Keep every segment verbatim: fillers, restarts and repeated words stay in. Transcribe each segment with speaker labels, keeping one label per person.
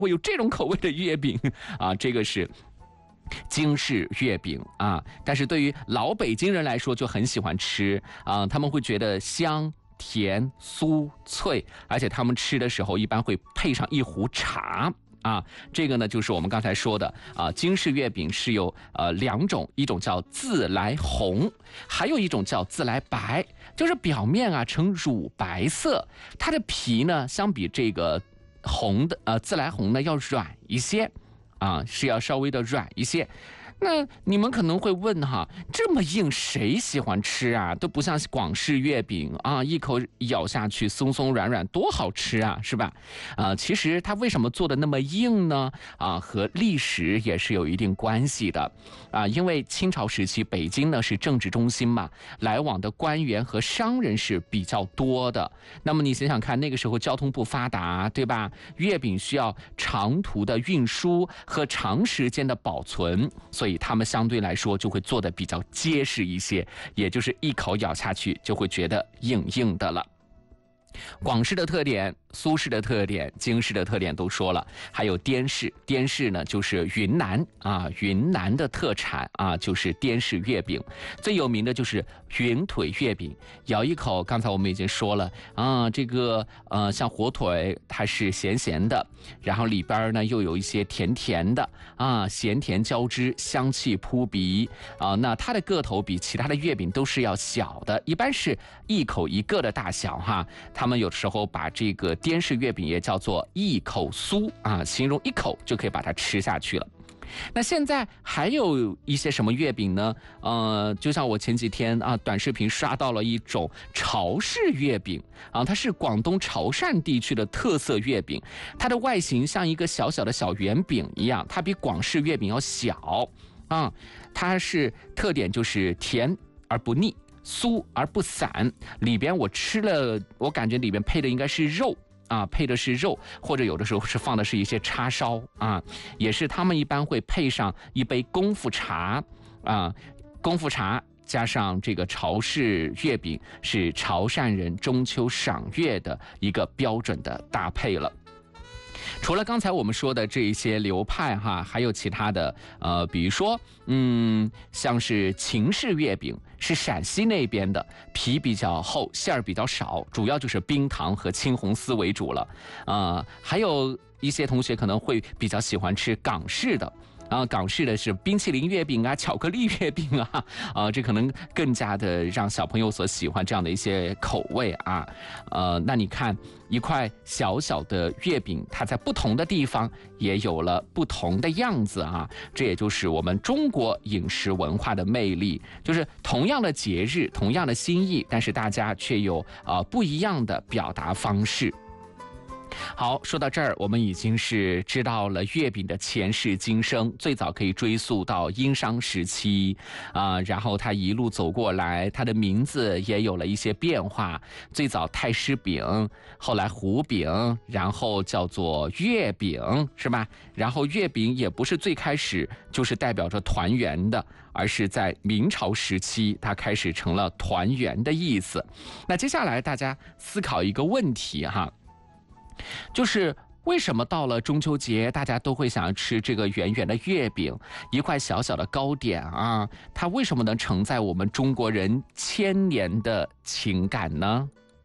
Speaker 1: 会有这种口味的月饼啊？这个是京式月饼啊，但是对于老北京人来说就很喜欢吃啊，他们会觉得香甜酥脆，而且他们吃的时候一般会配上一壶茶啊。这个呢就是我们刚才说的啊，京式月饼是有呃两种，一种叫自来红，还有一种叫自来白，就是表面啊呈乳白色，它的皮呢相比这个红的呃自来红呢要软一些啊，是要稍微的软一些。那你们可能会问哈，这么硬谁喜欢吃啊？都不像广式月饼啊，一口咬下去松松软软，多好吃啊，是吧？啊，其实它为什么做的那么硬呢？啊，和历史也是有一定关系的啊，因为清朝时期北京呢是政治中心嘛，来往的官员和商人是比较多的。那么你想想看，那个时候交通不发达，对吧？月饼需要长途的运输和长时间的保存，所以他们相对来说就会做得比较结实一些，也就是一口咬下去就会觉得硬硬的了。广式的特点、苏式的特点、京式的特点都说了，还有滇式。滇式呢就是云南啊，云南的特产啊就是滇式月饼，最有名的就是云腿月饼。咬一口，刚才我们已经说了啊，这个呃像火腿它是咸咸的，然后里边呢又有一些甜甜的啊，咸甜交织，香气扑鼻啊。那它的个头比其他的月饼都是要小的，一般是一口一个的大小哈。他们有时候把这个滇式月饼也叫做一口酥啊，形容一口就可以把它吃下去了。那现在还有一些什么月饼呢？呃，就像我前几天啊短视频刷到了一种潮式月饼啊，它是广东潮汕地区的特色月饼，它的外形像一个小小的小圆饼一样，它比广式月饼要小啊，它是特点就是甜而不腻，酥而不散，里边我吃了，我感觉里边配的应该是肉啊，配的是肉，或者有的时候是放的是一些叉烧啊，也是他们一般会配上一杯功夫茶啊，功夫茶加上这个潮式月饼，是潮汕人中秋赏月的一个标准的搭配了。除了刚才我们说的这一些流派哈，还有其他的呃，比如说嗯，像是秦式月饼，是陕西那边的，皮比较厚，馅儿比较少，主要就是冰糖和青红丝为主了。呃，还有一些同学可能会比较喜欢吃港式的。啊，港式的是冰淇淋月饼啊，巧克力月饼啊，啊，这可能更加的让小朋友所喜欢这样的一些口味啊。呃，那你看一块小小的月饼，它在不同的地方也有了不同的样子啊。这也就是我们中国饮食文化的魅力，就是同样的节日，同样的心意，但是大家却有啊、呃、不一样的表达方式。好，说到这儿，我们已经是知道了月饼的前世今生，最早可以追溯到殷商时期啊、呃，然后它一路走过来，它的名字也有了一些变化。最早太师饼，后来糊饼，然后叫做月饼，是吧？然后月饼也不是最开始就是代表着团圆的，而是在明朝时期，它开始成了团圆的意思。那接下来大家思考一个问题哈。就是为什么到了中秋节，大家都会想要吃这个圆圆的月饼，一块小小的糕点啊？它为什么能承载我们中国人千年的情感呢？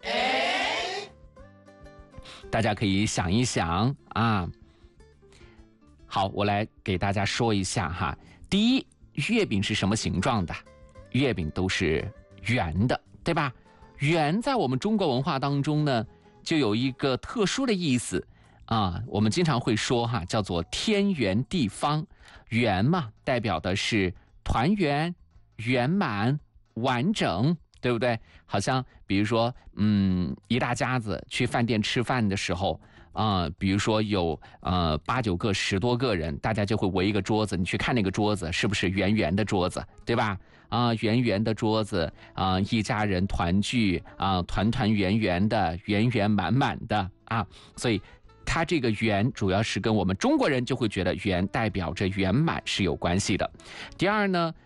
Speaker 1: 大家可以想一想啊。好，我来给大家说一下哈。第一，月饼是什么形状的？月饼都是圆的，对吧？圆在我们中国文化当中呢，就有一个特殊的意思啊，我们经常会说哈，叫做天圆地方。圆嘛，代表的是团圆、圆满、完整，对不对？好像比如说，嗯，一大家子去饭店吃饭的时候啊、呃，比如说有呃八九个、十多个人，大家就会围一个桌子，你去看那个桌子是不是圆圆的桌子，对吧？啊，圆圆的桌子啊，一家人团聚啊，团团圆圆的，圆圆满满的啊，所以它这个圆主要是跟我们中国人就会觉得圆代表着圆满是有关系的。第二呢，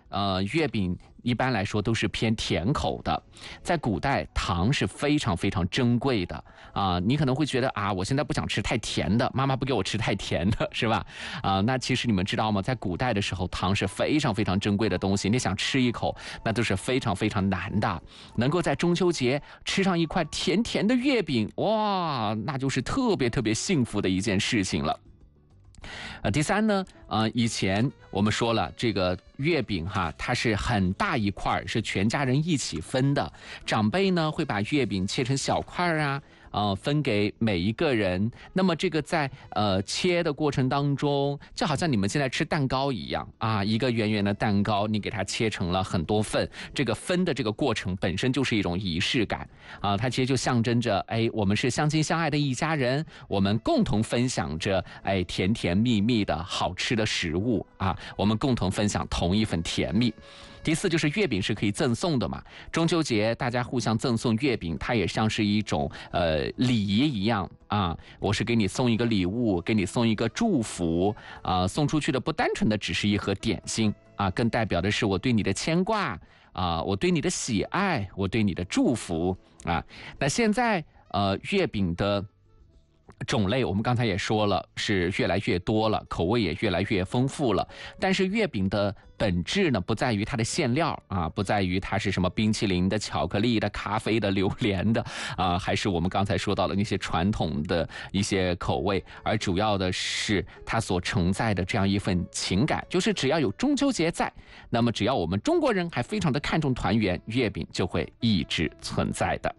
Speaker 1: 呃，月饼一般来说都是偏甜口的，在古代糖是非常非常珍贵的啊、呃。你可能会觉得啊，我现在不想吃太甜的，妈妈不给我吃太甜的，是吧？啊、呃，那其实你们知道吗？在古代的时候，糖是非常非常珍贵的东西，你想吃一口，那都是非常非常难的。能够在中秋节吃上一块甜甜的月饼，哇，那就是特别特别幸福的一件事情了。呃，第三呢，呃，以前我们说了，这个月饼哈，它是很大一块，是全家人一起分的。长辈呢会把月饼切成小块啊，呃，分给每一个人。那么这个在呃切的过程当中，就好像你们现在吃蛋糕一样啊，一个圆圆的蛋糕，你给它切成了很多份，这个分的这个过程本身就是一种仪式感啊，它其实就象征着，哎，我们是相亲相爱的一家人，我们共同分享着，哎，甜甜蜜蜜的好吃的食物啊，我们共同分享同一份甜蜜。第四就是月饼是可以赠送的嘛，中秋节大家互相赠送月饼，它也像是一种呃礼仪一样啊，我是给你送一个礼物，给你送一个祝福啊，送出去的不单纯的只是一盒点心啊，更代表的是我对你的牵挂啊，我对你的喜爱，我对你的祝福啊。那现在呃月饼的种类我们刚才也说了，是越来越多了，口味也越来越丰富了。但是月饼的本质呢，不在于它的馅料啊，不在于它是什么冰淇淋的、巧克力的、咖啡的、榴莲的啊，还是我们刚才说到的那些传统的一些口味，而主要的是它所承载的这样一份情感，就是只要有中秋节在，那么只要我们中国人还非常的看重团圆，月饼就会一直存在的。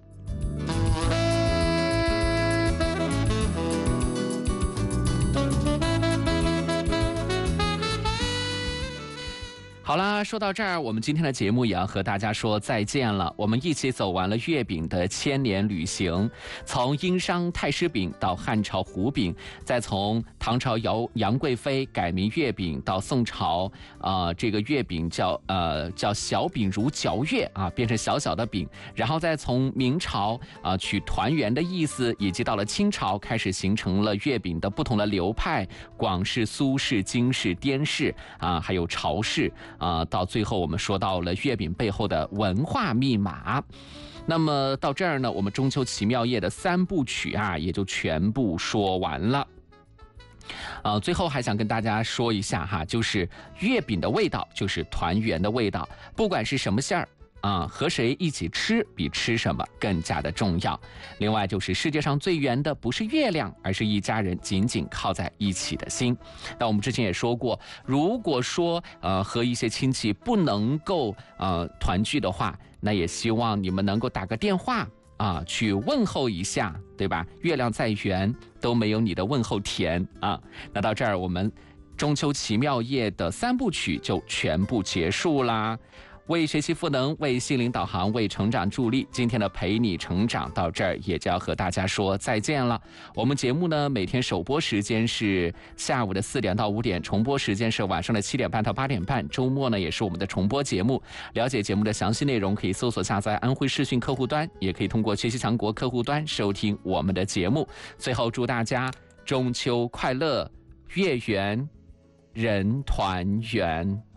Speaker 1: 好啦，说到这儿，我们今天的节目也要和大家说再见了。我们一起走完了月饼的千年旅行，从殷商太师饼到汉朝胡饼，再从唐朝杨杨贵妃改名月饼到宋朝，呃，这个月饼叫呃叫小饼如嚼月啊，变成小小的饼，然后再从明朝啊、呃、取团圆的意思，以及到了清朝开始形成了月饼的不同的流派，广式、苏式、京式、滇式啊，还有潮式。啊，到最后我们说到了月饼背后的文化密码。那么到这儿呢，我们中秋奇妙夜的三部曲啊，也就全部说完了。呃，最后还想跟大家说一下哈，就是月饼的味道就是团圆的味道，不管是什么馅儿啊、嗯，和谁一起吃比吃什么更加的重要。另外就是世界上最圆的不是月亮，而是一家人紧紧靠在一起的心。那我们之前也说过，如果说呃和一些亲戚不能够呃团聚的话，那也希望你们能够打个电话啊，去问候一下，对吧？月亮再圆都没有你的问候甜啊。那到这儿我们中秋奇妙夜的三部曲就全部结束啦。为学习赋能，为心灵导航，为成长助力。今天的陪你成长到这儿也就要和大家说再见了。我们节目呢，每天首播时间是下午的四点到五点，重播时间是晚上的七点半到八点半。周末呢也是我们的重播节目。了解节目的详细内容，可以搜索下载安徽视讯客户端，也可以通过学习强国客户端收听我们的节目。最后祝大家中秋快乐，月圆人团圆。